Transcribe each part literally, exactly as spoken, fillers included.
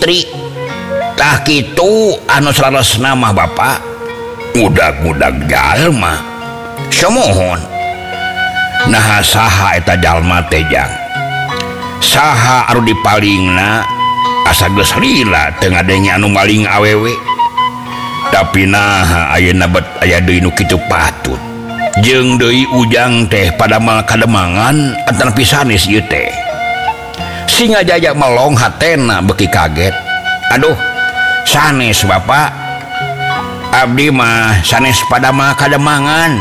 istri tak itu anu selaras nama bapak udag-udag jalma semohon nah saha eta jalma tejang saha anu dipalingna asa geus lila teu ngadenge anu maling awewe tapi nah ayeuna bet aya deui nu kitu patut jeung deui ujang teh pada mal kademangan antara pisanis ieu teh singa jaya melong hatena beki kaget aduh sanes bapak abdi mah sanes pada mal kademangan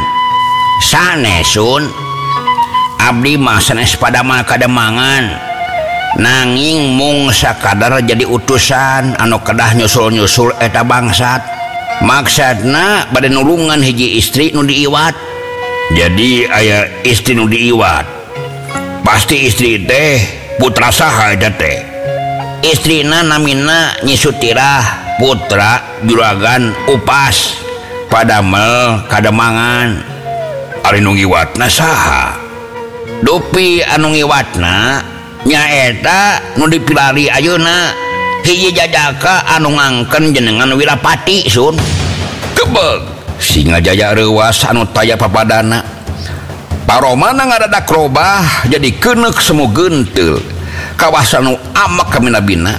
sanesun abdi mah sanes pada mal kademangan nanging mung sakadar jadi utusan anu kedah nyusul-nyusul eta bangsat maksudna bade nulungan hiji istri nu diiwat jadi aya istri nu diiwat pasti istri teh putra saha eta teh istrina namina Nyi Sutirah putra juragan Upas padamel kademangan ari nu ngiwatna saha dupi anu ngiwatna nyaeta nu dipilari ayeuna hiji jajaka anu ngangken jenengan Wirapati sun kebeg singa jaya reuas anu taya papadana paromana ngadadak robah jadi keuneuk semu genteul kawas anu amak kaminabina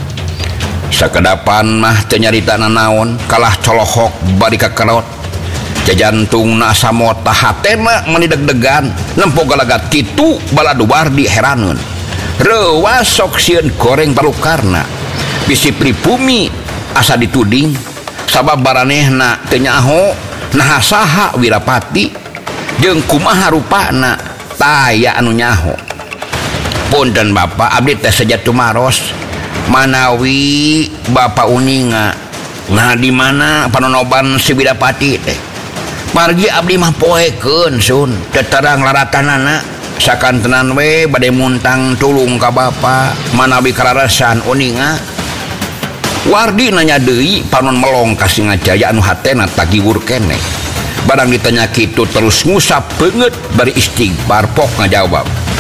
sakedapan mah teu nyaritana naon kalah colohok bari ka kerot jajantungna samota hatena meni deg-degan nempo galagat kitu baladuar diheraneun reuas sok sieun goreng balukarna bisi pribumi asa dituding sabab baranehna teu nyaho naha saha Wirapati jeung kumaha rupana taya anu nyaho punten bapak abdi teh sajatu maros manawi bapak uninga nah di mana panonoban si Wirapati teh margi abdi mah poekeun sun teterang laratanana sakantenan we bade muntang tulung ka bapak manawi kararasan uninga wardi nanya deui panon melong ka Singajaya anu hatena tagiwur keneh barang ditanya kitu terus ngusap beungeut bari istighfar pok ngajawab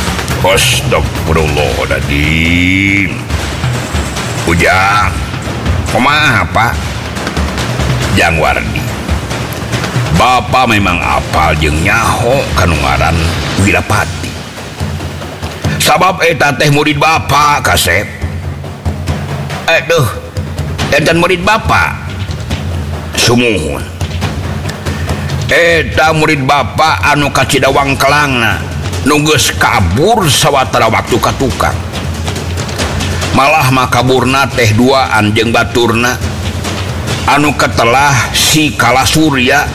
astagfirullahaladzim ujang kumaha Pak Jang Wardi bapak memang apal jeung nyaho kanu ngaran Wirapati sabab eta teh murid bapak kasep aduh enten murid bapak sumuhun eta murid bapak anu kacidawang kelangna nu geus kabur sawatara waktu ka tukang malah mah kaburna teh duaan jeung baturna anu ketelah si Kalasurya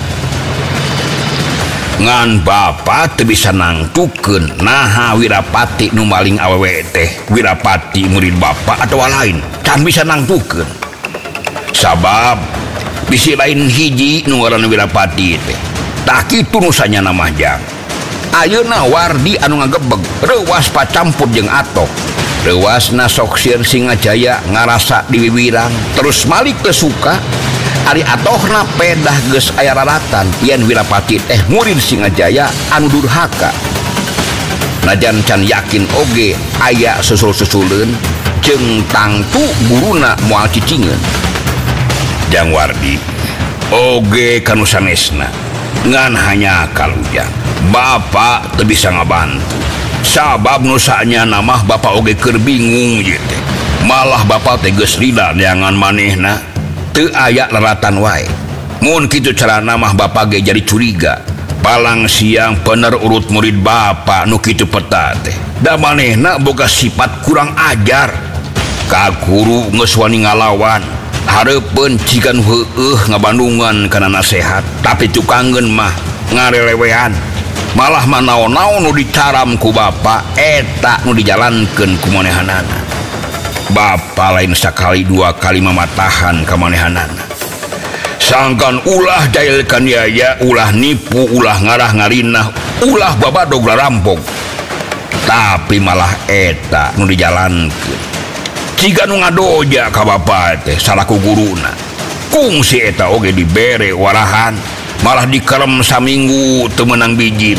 ngan bapak teu bisa nangtukeun naha Wirapati nu maling awewe teh Wirapati murid bapak atawa lain can bisa nangtukeun sabab bisi lain hiji nu ngaranna Wirapati teh tah kitu nu sanyana mah Jang ayeuna Wardi anu ngagebeg reuas pacampur jeung atok reuasna sok sieun Singajaya ngarasa diwiwirang terus malik teu suka ari atohna pedah geus aya raratan yen Wirapati teh murid Singajaya anu durhaka najan can yakin oge aya susul-susuleun jeung tangtu guruna moal cicingeun Jang Wardi oge kanu sanesna ngan hanya kalujang bapak teu bisa ngabantu sabab nu sanyana mah bapak oge keur bingung ieu teh malah bapak teh geus rida neangan manehna teu aya leratan wae mun kitu carana mah bapak ge jadi curiga palang siang bener urut murid bapak nu kitu peta teh da manehna boga sifat kurang ajar ka guru geus wani ngalawan hareupeun cikan heueuh ngabandungan kana nasehat tapi tukanggeun mah ngarelewean malah manaon-naon nu dicaram ku bapak eta nu dijalankeun ku manehanana bapak lain sakali dua kali mamatahan ka manehanana sangkan ulah jailkan yaya ulah nipu ulah ngarah ngarinah ulah babadog rampok tapi malah eta nu dijalankeun jika nu ngadoja ka bapak teh salaku guruna kungsi eta oge dibere warahan malah dikerem saminggu teu meunang bijil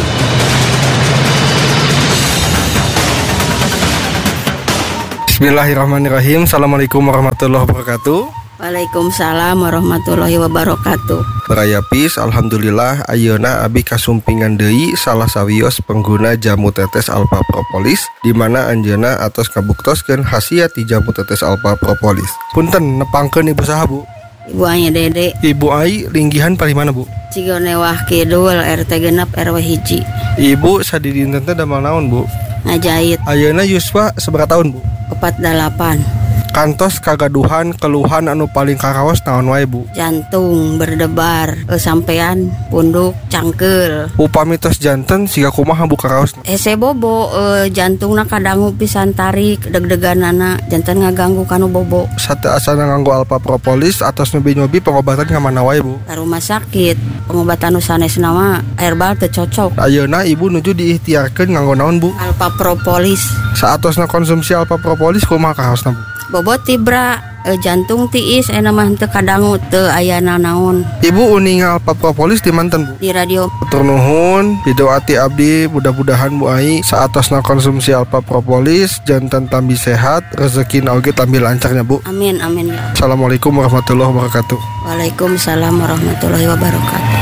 Bismillahirrahmanirrahim. Assalamualaikum warahmatullahi wabarakatuh. Waalaikumsalam warahmatullahi wabarakatuh. Barayapis, alhamdulillah ayeuna abi kasumpingan deui salah sawios pengguna jamu tetes Alpha Propolis di mana anjeunna atos kabuktoskeun khasiat ti jamu tetes Alpha Propolis. Punten nepangkeun ibu saha, Bu? Ibu Anya Dede. Ibu Ai linggihan paling mana, Bu? Cigonewah Kidul R T genep R W hiji. Ibu sadidinten teh damel naon, Bu? Ngajait. Ayeuna yuswa sabaraha tahun, Bu? Opat dalapan. Kantos kagaduhan keluhan anu paling karaos naon wae, Bu? Jantung berdebar, e, sampean punduk cangkeul. Upami tos janten siga kumaha, Bu, karaos? Ese bobo e, jantungna kadangu pisan tarik deg-deganana janten ngaganggu kanu bobo. Sate asana nganggo Alpha Propolis atos nyobi-nyobi pengobatan ka mana wae, Bu? Ka rumah sakit pengobatan nu sanesna mah herbal teu cocok. Ayeuna ibu nuju diikhtiarkeun nganggo naon, Bu? Alpha Propolis. Saatosna konsumsi Alpha Propolis kumaha karaosna, Bu? Bobot tibra e, jantung tiis ena mah teu kadangu teu aya naon. Ibu uning Alpha Propolis di manten, Bu? Di radio. Hatur nuhun, pidoati abdi mudah-mudahan Bu Ai saatosna konsumsi Alpha Propolis janten tambi sehat, rezeki oge tambi lancarnya, Bu. Amin amin ya. Assalamualaikum warahmatullahi wabarakatuh. Waalaikumsalam warahmatullahi wabarakatuh.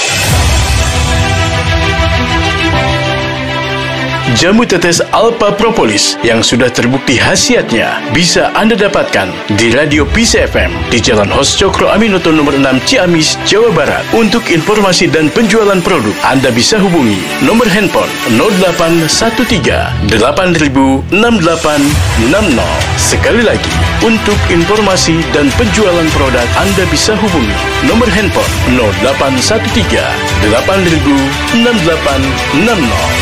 Jamu tetes Alpha Propolis yang sudah terbukti khasiatnya bisa Anda dapatkan di Radio Peace F M di Jalan Hos Cokro Aminoto nomor enam Ciamis, Jawa Barat. Untuk informasi dan penjualan produk, Anda bisa hubungi nomor handphone nol delapan satu tiga delapan nol enam delapan enam nol. Sekali lagi, untuk informasi dan penjualan produk, Anda bisa hubungi nomor handphone nol delapan satu tiga delapan nol enam delapan enam nol.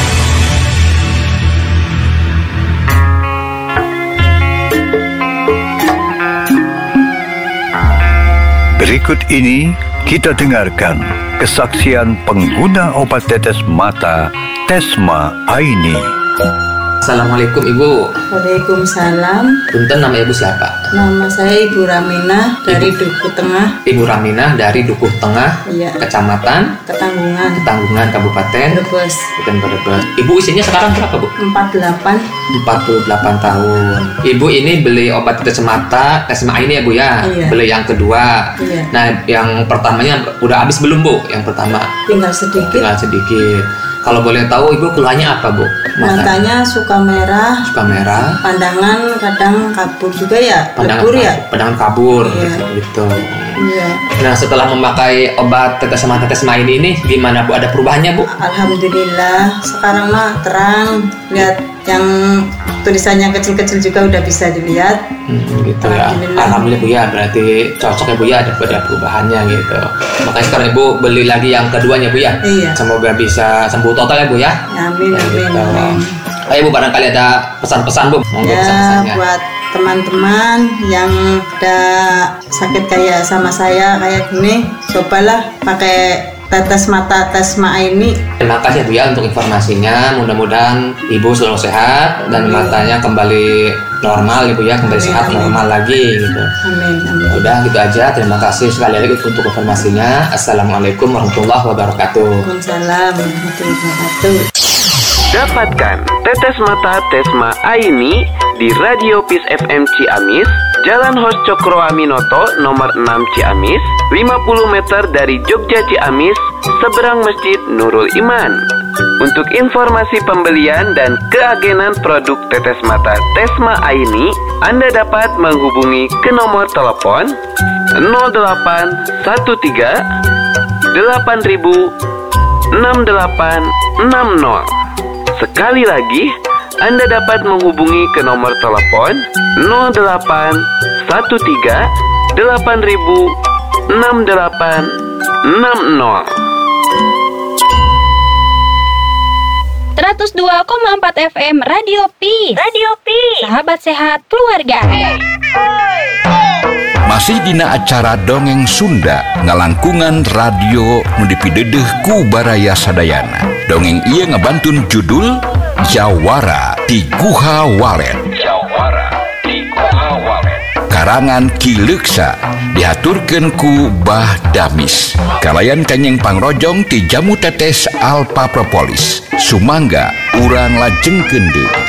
Berikut ini kita dengarkan kesaksian pengguna obat tetes mata Tesma Aini. Assalamualaikum Ibu. Waalaikumsalam. Punten, nama Ibu siapa? Nama saya Ibu Raminah dari Ibu. Dukuh Tengah. Ibu Raminah dari Dukuh Tengah, iya. Kecamatan Ketanggungan, Ketanggungan, Kabupaten Brebes. Bukan Brebes. Ibu usianya sekarang berapa, Bu? empat puluh delapan. empat puluh delapan tahun. Ibu ini beli obat tetes mata Tesma ini ya, Bu ya? Iya. Beli yang kedua. Iya. Nah, yang pertamanya udah habis belum, Bu? Yang pertama Tinggal sedikit. tinggal sedikit. Kalau boleh tahu Ibu keluhannya apa, Bu? Matanya suka merah, suka merah, pandangan kadang kabur juga ya, pandangan lebur ya. pandangan kabur, Iya. gitu. Iya. Nah, setelah memakai obat tetes mata Tesma ini ini gimana, Bu? Ada perubahannya, Bu? Alhamdulillah sekarang mah terang, lihat yang tulisannya kecil-kecil juga udah bisa dilihat. Hmm, gitu ya. Alhamdulillah. Alhamdulillah, Bu ya. Berarti cocok ya, Bu ya, ada, ada perubahannya gitu. Makanya sekarang Ibu beli lagi yang keduanya, Bu ya. Iya. Semoga bisa sembuh total ya, Bu ya. Amin Ya, amin gitu. amin. Ayo, Bu, barangkali ada pesan-pesan, Bu. Monggo Ya pesan-pesannya. buat teman-teman yang ada sakit kayak sama saya kayak gini, cobalah pakai tetes mata Tesma ini. Terima kasih, Bu ya, untuk informasinya. Mudah-mudahan Ibu selalu sehat dan matanya kembali normal, Ibu ya, kembali Amin, sehat amin. normal lagi gitu. Amin amin. Udah gitu aja. Terima kasih sekali lagi untuk informasinya. Assalamualaikum warahmatullahi wabarakatuh. Waalaikumsalam warahmatullahi wabarakatuh. Dapatkan tetes mata Tesma Aini di Radio Peace F M Ciamis, Jalan Hos Cokro Aminoto nomor enam Ciamis, lima puluh meter dari Jogja Ciamis, seberang Masjid Nurul Iman. Untuk informasi pembelian dan keagenan produk tetes mata Tesma Aini, Anda dapat menghubungi ke nomor telepon nol delapan satu tiga delapan enam delapan enam nol. Sekali lagi, Anda dapat menghubungi ke nomor telepon nol delapan satu tiga delapan enam delapan enam nol. seratus dua koma empat F M Radio Peace. Radio Peace. Sahabat sehat keluarga. Masih dina acara Dongeng Sunda ngalangkungan radio nu dipideudeung ku Baraya Sadayana. Dongeng ieu ngabantun judul Jawara ti Guha Walet. Jawara ti Guha Walet. Karangan Ki Leuksa dihaturkeun ku Bah Damis. Kalayan kanyeng pangrojong ti jamu tetes Alpha Propolis. Sumangga urang lajengkeun deui.